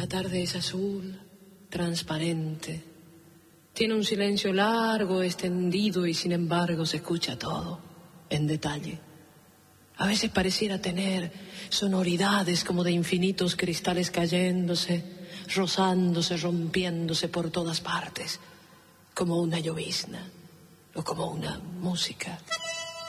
La tarde es azul, transparente. Tiene un silencio largo, extendido, y sin embargo se escucha todo, en detalle. A veces pareciera tener sonoridades como de infinitos cristales cayéndose, rozándose, rompiéndose por todas partes, como una llovizna o como una música.